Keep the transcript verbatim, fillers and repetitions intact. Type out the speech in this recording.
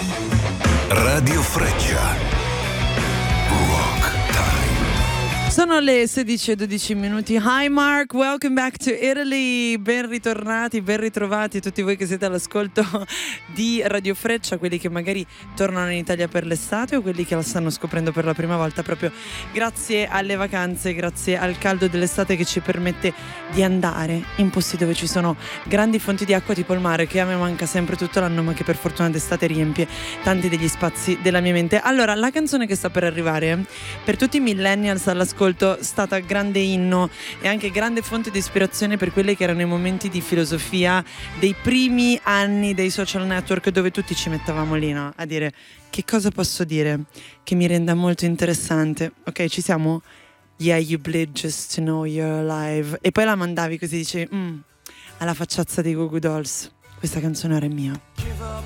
Radio Freccia. Rock Time. Sono le sedici e dodici minuti. Hi Mark, welcome back to Italy. Ben ritornati, ben ritrovati tutti voi che siete all'ascolto di Radio Freccia, quelli che magari tornano in Italia per l'estate o quelli che la stanno scoprendo per la prima volta proprio grazie alle vacanze, grazie al caldo dell'estate che ci permette di andare in posti dove ci sono grandi fonti di acqua tipo il mare, che a me manca sempre tutto l'anno ma che per fortuna d'estate riempie tanti degli spazi della mia mente. Allora, la canzone che sta per arrivare per tutti i millennials all'ascolto è stata grande inno e anche grande fonte di ispirazione per quelli che erano i momenti di filosofia dei primi anni dei social network, dove tutti ci mettavamo lì, no? A dire che cosa posso dire che mi renda molto interessante. Ok, ci siamo? Yeah, you bleed just to know you're alive. E poi la mandavi così, dicevi mm, alla facciazza dei Goo Goo Dolls, questa canzone era mia.